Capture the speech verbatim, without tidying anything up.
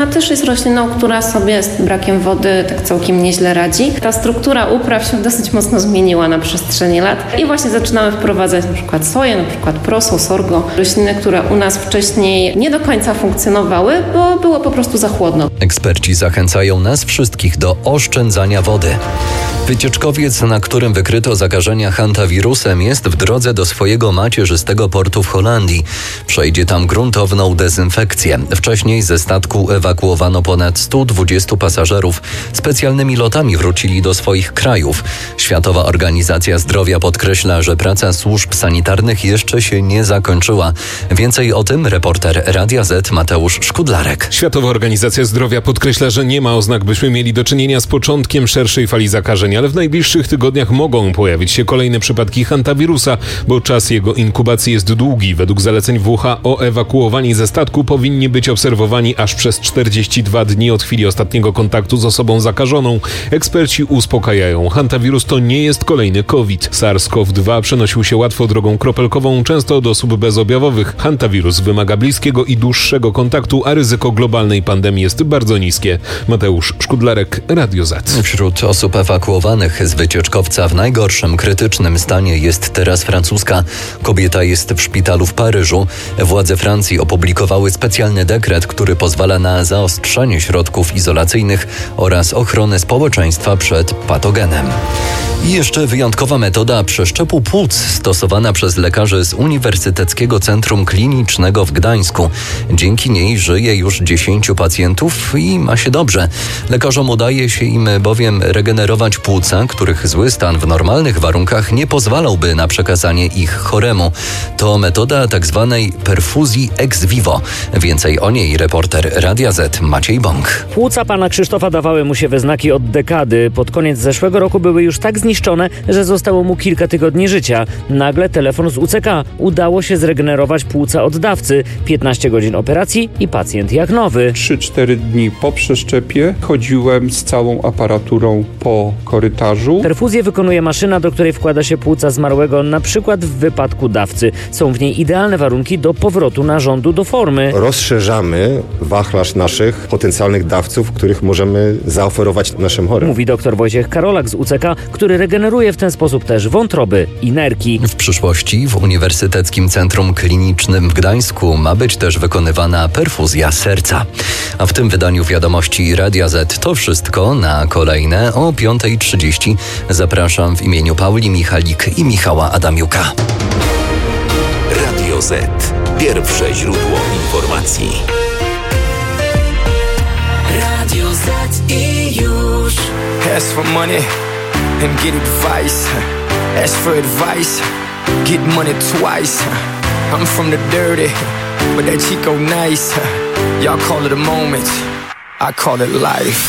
A też jest rośliną, która sobie z brakiem wody tak całkiem nieźle radzi. Ta struktura upraw się dosyć mocno zmieniła na przestrzeni lat i właśnie zaczynamy wprowadzać na przykład soję, na przykład proso, sorgo, rośliny, które u nas wcześniej nie do końca funkcjonowały, bo było po prostu za chłodno. Eksperci zachęcają nas wszystkich do oszczędzania wody. Wycieczkowiec, na którym wykryto zakażenia hantawirusem, jest w drodze do swojego macierzystego portu w Holandii. Przejdzie tam gruntowną dezynfekcję. Wcześniej ze statku ewakuowano ponad stu dwudziestu pasażerów. Specjalnymi lotami wrócili do swoich krajów. Światowa Organizacja Zdrowia podkreśla, że praca służb sanitarnych jeszcze się nie zakończyła. Więcej o tym reporter Radia Z Mateusz Szkudlarek. Światowa Organizacja Zdrowia podkreśla, że nie ma oznak, byśmy mieli do czynienia z początkiem szerszej fali zakażeń, ale w najbliższych tygodniach mogą pojawić się kolejne przypadki hantawirusa, bo czas jego inkubacji jest długi. Według zaleceń W H O ewakuowani ze statku powinni być obserwowani aż przez czterdzieści dwa dni od chwili ostatniego kontaktu z osobą zakażoną. Eksperci uspokajają. Hantawirus to nie jest kolejny COVID. SARS-CoV dwa przenosił się łatwo drogą kropelkową, często do osób bezobjawowych. Hantawirus wymaga bliskiego i dłuższego kontaktu, a ryzyko globalnej pandemii jest bardzo niskie. Mateusz Szkudlarek, Radio Z. Wśród osób ewakuowanych z wycieczkowca w najgorszym, krytycznym stanie jest teraz francuska. Kobieta jest w szpitalu w Paryżu. Władze Francji opublikowały specjalny dekret, który pozwala na zaostrzenie środków izolacyjnych oraz ochronę społeczeństwa przed patogenem. I jeszcze wyjątkowa metoda przeszczepu płuc stosowana przez lekarzy z Uniwersyteckiego Centrum Klinicznego w Gdańsku. Dzięki niej żyje już dziesięciu pacjentów i ma się dobrze. Lekarzom udaje się im bowiem regenerować płuca, których zły stan w normalnych warunkach nie pozwalałby na przekazanie ich choremu. To metoda tzw. perfuzji ex vivo. Więcej o niej reporter Radia Z Maciej Bąk. Płuca pana Krzysztofa dawały mu się we znaki od dekady. Pod koniec zeszłego roku były już tak zniszczone, że zostało mu kilka tygodni życia. Nagle telefon z U C K. Udało się zregenerować płuca od dawcy. piętnaście godzin operacji i pacjent jak nowy. trzy cztery dni po przeszczepie chodziłem z całą aparaturą po korytarzu. Perfuzję wykonuje maszyna, do której wkłada się płuca zmarłego, na przykład w wypadku dawcy. Są w niej idealne warunki do powrotu narządu do formy. Rozszerzamy wachlarz naszych potencjalnych dawców, których możemy zaoferować naszym chorym. Mówi dr Wojciech Karolak z U C K, który regeneruje w ten sposób też wątroby i nerki. W przyszłości w Uniwersyteckim Centrum Klinicznym w Gdańsku ma być też wykonywana perfuzja serca. A w tym wydaniu Wiadomości Radia Z to wszystko. Na kolejne o piąta trzydzieści zapraszam w imieniu Pauli Michalik i Michała Adamiuka. Radio Z. Pierwsze źródło informacji. Radio Z i już. Ask for money and get advice. Ask for advice, get money twice. I'm from the dirty, but that Chico nice. Y'all call it a moment, I call it life.